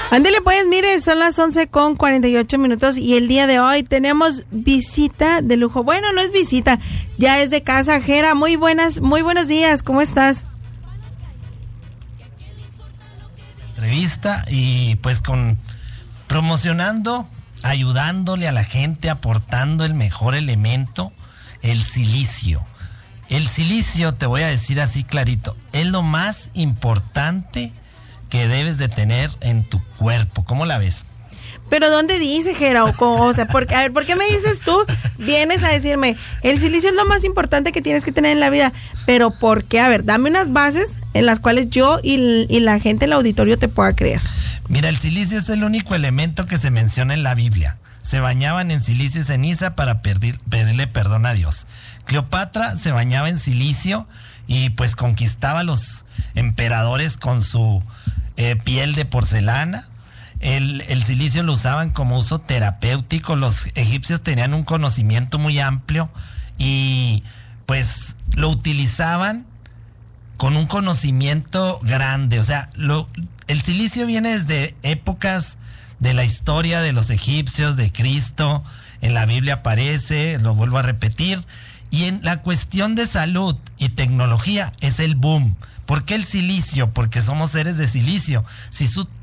Ándele pues, mire, son las 11:48 y el día de hoy tenemos visita de lujo. Bueno, no es visita, ya es de casa. Jera, muy buenos días, ¿cómo estás? Entrevista y pues promocionando, ayudándole a la gente, aportando el mejor elemento, el silicio. El silicio, te voy a decir así clarito, es lo más importante que debes de tener en tu cuerpo. ¿Cómo la ves? Pero ¿dónde dice, Jera? O sea, ¿por qué me dices tú? Vienes a decirme, el silicio es lo más importante que tienes que tener en la vida. Pero ¿por qué? A ver, dame unas bases en las cuales yo y la gente del auditorio te pueda creer. Mira, el silicio es el único elemento que se menciona en la Biblia. Se bañaban en silicio y ceniza para pedirle perdón a Dios. Cleopatra se bañaba en silicio y pues conquistaba a los emperadores con su piel de porcelana. El silicio lo usaban como uso terapéutico. Los egipcios tenían un conocimiento muy amplio y pues lo utilizaban con un conocimiento grande. O sea, el silicio viene desde épocas de la historia de los egipcios, de Cristo. En la Biblia aparece, lo vuelvo a repetir. Y en la cuestión de salud y tecnología es el boom. ¿Por qué el silicio? Porque somos seres de silicio. Si